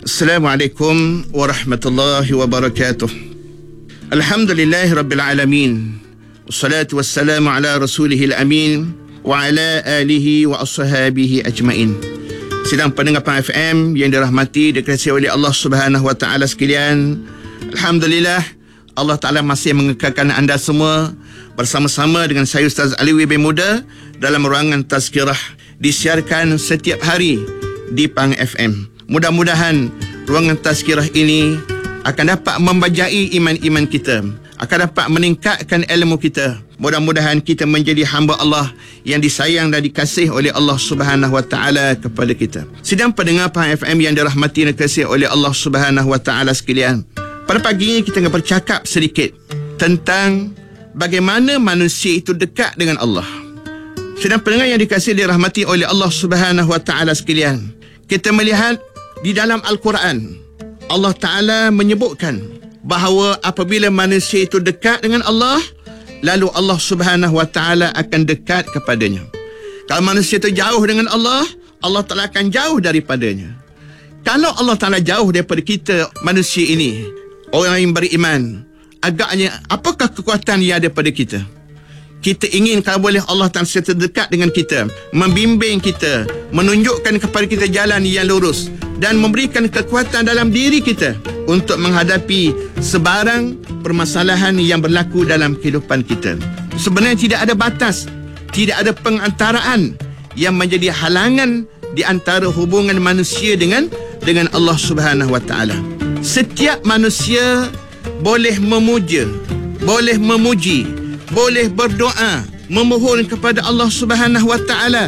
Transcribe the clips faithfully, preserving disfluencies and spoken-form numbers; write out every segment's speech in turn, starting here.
Assalamualaikum warahmatullahi wabarakatuh. Alhamdulillahi rabbil alamin. Wassalatu wassalamu ala rasulihil amin wa ala alihi wa ashabihi ajmain. Sidang pendengar Pang F M yang dirahmati, dikasihi oleh Allah Subhanahu wa taala sekalian. Alhamdulillah, Allah Taala masih mengekalkan anda semua bersama-sama dengan saya Ustaz Aliwi bin Muda dalam ruangan tazkirah, disiarkan setiap hari di Pang F M. Mudah-mudahan ruangan tazkirah ini akan dapat membajai iman-iman kita, akan dapat meningkatkan ilmu kita. Mudah-mudahan kita menjadi hamba Allah yang disayang dan dikasihi oleh Allah Subhanahu wa taala kepada kita. Sidang pendengar Pang F M yang dirahmati dan dikasihi oleh Allah Subhanahu wa taala sekalian. Pada pagi ini kita akan bercakap sedikit tentang bagaimana manusia itu dekat dengan Allah. Sidang pendengar yang dikasihi dan dirahmati oleh Allah Subhanahu wa taala sekalian, kita melihat di dalam Al-Quran, Allah Ta'ala menyebutkan bahawa apabila manusia itu dekat dengan Allah, lalu Allah Subhanahu Wa Ta'ala akan dekat kepadanya. Kalau manusia itu jauh dengan Allah, Allah Ta'ala akan jauh daripadanya. Kalau Allah Ta'ala jauh daripada kita, manusia ini, orang yang beriman, agaknya apakah kekuatan yang ada pada kita? Kita ingin kalau boleh Allah Ta'ala terdekat dengan kita, membimbing kita, menunjukkan kepada kita jalan yang lurus dan memberikan kekuatan dalam diri kita untuk menghadapi sebarang permasalahan yang berlaku dalam kehidupan kita. Sebenarnya tidak ada batas, tidak ada pengantaraan yang menjadi halangan di antara hubungan manusia dengan dengan Allah Subhanahu Wa Taala. Setiap manusia boleh memuja, boleh memuji, boleh berdoa, memohon kepada Allah Subhanahu Wa Taala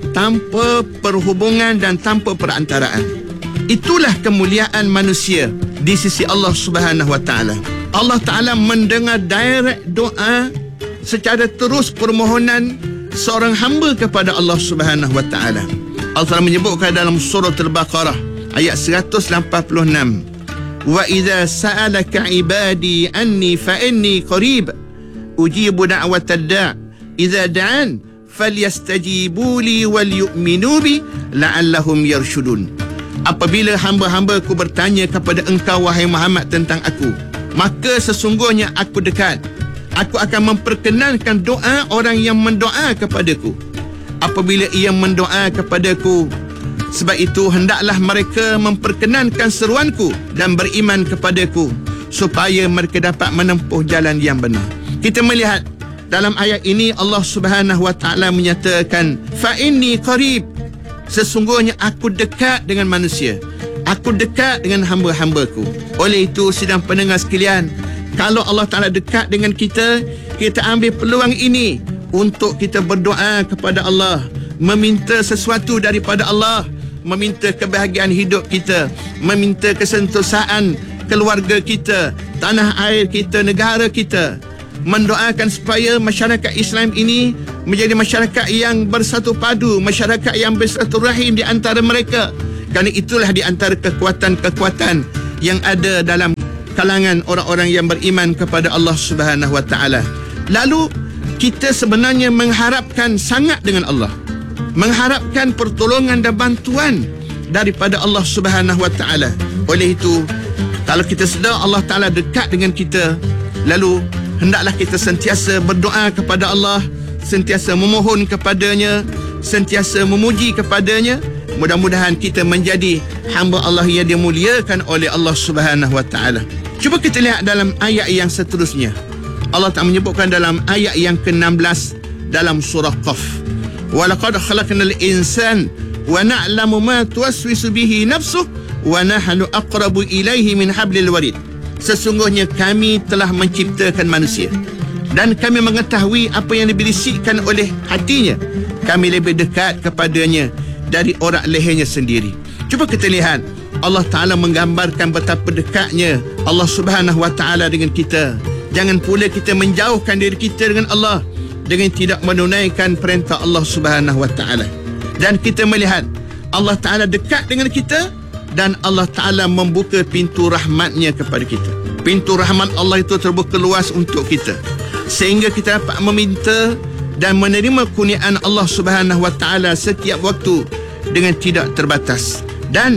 tanpa perhubungan dan tanpa perantaraan. Itulah kemuliaan manusia di sisi Allah Subhanahu Wa Taala. Allah Taala mendengar direct doa secara terus permohonan seorang hamba kepada Allah Subhanahu Wa Taala. Allah Taala menyebutkan dalam surah Al-Baqarah ayat seratus lapan puluh enam, "Wa idza sa'alaka 'ibadi anni fa inni qarib ujibu da'watad da' idza da'an falyastajibu li wal yu'minu bi la'allahum yarshudun." Apabila hamba-hambaku bertanya kepada engkau wahai Muhammad tentang aku, maka sesungguhnya aku dekat. Aku akan memperkenankan doa orang yang mendoa kepadaku apabila ia mendoa kepadaku. Sebab itu hendaklah mereka memperkenankan seruanku dan beriman kepadaku supaya mereka dapat menempuh jalan yang benar. Kita melihat dalam ayat ini Allah Subhanahu Wa Taala menyatakan fa inni qarib, sesungguhnya aku dekat dengan manusia, aku dekat dengan hamba-hambaku. Oleh itu sidang pendengar sekalian, kalau Allah Ta'ala dekat dengan kita, kita ambil peluang ini untuk kita berdoa kepada Allah, meminta sesuatu daripada Allah, meminta kebahagiaan hidup kita, meminta kesentosaan keluarga kita, tanah air kita, negara kita, mendoakan supaya masyarakat Islam ini menjadi masyarakat yang bersatu padu, masyarakat yang bersatu rahim di antara mereka. Kerana itulah di antara kekuatan-kekuatan yang ada dalam kalangan orang-orang yang beriman kepada Allah Subhanahu Wa Taala. Lalu kita sebenarnya mengharapkan sangat dengan Allah, mengharapkan pertolongan dan bantuan daripada Allah Subhanahu Wa Taala. Oleh itu, kalau kita sedar Allah Taala dekat dengan kita, lalu hendaklah kita sentiasa berdoa kepada Allah, sentiasa memohon kepadanya, sentiasa memuji kepadanya. Mudah-mudahan kita menjadi hamba Allah yang dimuliakan oleh Allah Subhanahu Wa Taala. Cuba kita lihat dalam ayat yang seterusnya. Allah Ta'ala menyebutkan dalam ayat yang ke enam belas dalam surah Qaf, "Wa laqad khalaqnal insan wa na'lamu ma tuwaswisu bihi nafsuh wa nahnu aqrabu ilaihi min hablil warid." Sesungguhnya kami telah menciptakan manusia dan kami mengetahui apa yang dibisikkan oleh hatinya. Kami lebih dekat kepadanya dari orak lehernya sendiri. Cuba kita lihat, Allah Ta'ala menggambarkan betapa dekatnya Allah Subhanahu Wa Ta'ala dengan kita. Jangan pula kita menjauhkan diri kita dengan Allah dengan tidak menunaikan perintah Allah Subhanahu Wa Ta'ala. Dan kita melihat Allah Ta'ala dekat dengan kita dan Allah Ta'ala membuka pintu rahmatnya kepada kita. Pintu rahmat Allah itu terbuka luas untuk kita, sehingga kita dapat meminta dan menerima kurniaan Allah Subhanahu Wa Ta'ala setiap waktu dengan tidak terbatas. Dan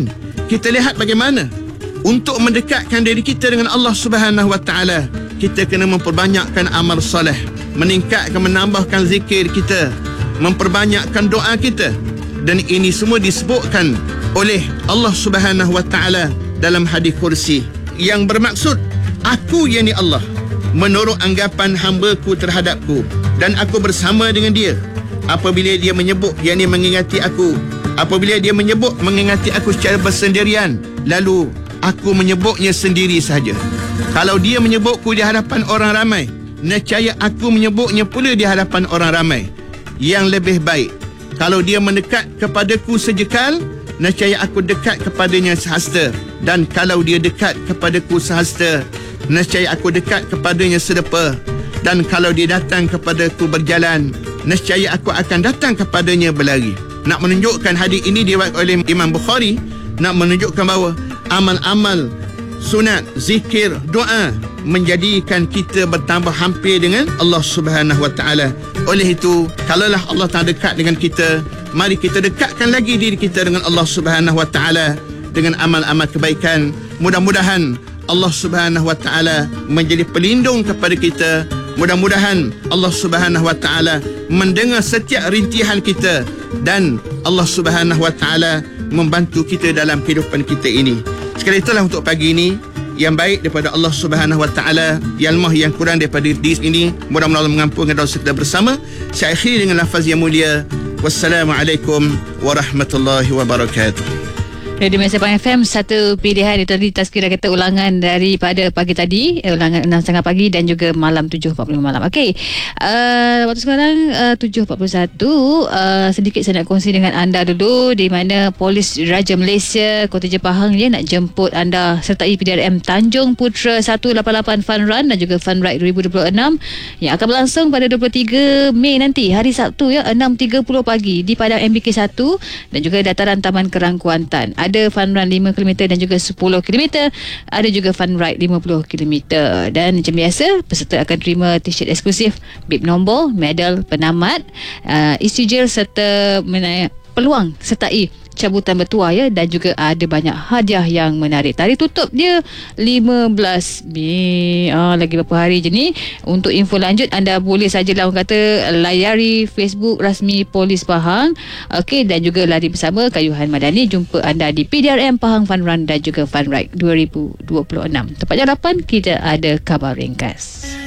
kita lihat bagaimana untuk mendekatkan diri kita dengan Allah Subhanahu Wa Taala, kita kena memperbanyakkan amal soleh, meningkatkan, menambahkan zikir kita, memperbanyakkan doa kita. Dan ini semua disebutkan oleh Allah Subhanahu Wa Taala dalam hadis kursi yang bermaksud, aku yakni Allah menurut anggapan hamba-Ku terhadapku, dan aku bersama dengan dia apabila dia menyebut, yakni mengingati aku, apabila dia menyebut mengingati aku secara bersendirian, lalu aku menyebutnya sendiri sahaja. Kalau dia menyebutku di hadapan orang ramai, nescaya aku menyebutnya pula di hadapan orang ramai. Yang lebih baik, kalau dia mendekat kepadaku sejekal, nescaya aku dekat kepadanya sehasta. Dan kalau dia dekat kepadaku sehasta, nescaya aku dekat kepadanya sedepa. Dan kalau dia datang kepadaku berjalan, nescaya aku akan datang kepadanya berlari. Nak menunjukkan hadis ini diriwayatkan oleh Imam Bukhari, nak menunjukkan bahawa amal-amal sunat, zikir, doa menjadikan kita bertambah hampir dengan Allah Subhanahu Wa Taala. Oleh itu, kalaulah Allah Taala dekat dengan kita, mari kita dekatkan lagi diri kita dengan Allah Subhanahu Wa Taala dengan amal-amal kebaikan. Mudah-mudahan Allah Subhanahu Wa Taala menjadi pelindung kepada kita. Mudah-mudahan Allah Subhanahu Wa Taala mendengar setiap rintihan kita, dan Allah Subhanahu Wa Taala membantu kita dalam kehidupan kita ini. Sekali itulah untuk pagi ini, yang baik daripada Allah Subhanahu Wa Taala, yang lemah yang kurang daripada diri ini, mudah-mudahan Allah mengampunkan dosa kita bersama. Saya akhiri dengan lafaz yang mulia, wassalamualaikum warahmatullahi wabarakatuh. Radio Malaysia Pahang F M, satu pilihan itu tadi tazkirah kita ulangan daripada pagi tadi, eh, ulangan enam tiga puluh pagi dan juga malam tujuh empat puluh lima malam. Okey, uh, waktu sekarang uh, tujuh empat puluh satu. Uh, sedikit saya nak kongsi dengan anda dulu, di mana Polis Raja Malaysia Kota Jepahang dia nak jemput anda sertai P D R M Tanjung Putra seratus lapan puluh lapan Fun Run dan juga Fun Ride dua ribu dua puluh enam yang akan berlangsung pada dua puluh tiga Mei nanti, hari Sabtu ya, enam tiga puluh pagi di Padang M B K satu dan juga dataran Taman Kerang Kuantan. Ada Fun Run lima kilometer dan juga sepuluh kilometer. Ada juga Fun Ride lima puluh kilometer. Dan macam biasa, peserta akan terima t-shirt eksklusif, bib nombor, medal penamat, uh, isi jel serta mena- peluang sertai cabutan bertuah ya, dan juga ada banyak hadiah yang menarik. Tarikh tutup dia lima belas Mei. Ah, lagi beberapa hari je ni. Untuk info lanjut, anda boleh sajalah orang kata layari Facebook rasmi Polis Pahang. Okey, dan juga lari bersama Kayuhan Madani. Jumpa anda di P D R M Pahang Fun Run dan juga Fun Ride dua ribu dua puluh enam. Tepat jam lapan kita ada khabar ringkas.